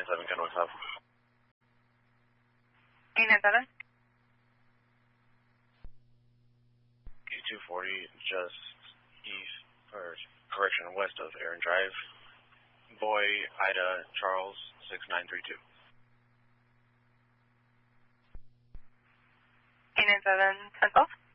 897 Kennewick Hub. 897. K240 just east, or correction, west of Aaron Drive. Boy, Ida, Charles, 6932. 897 Central.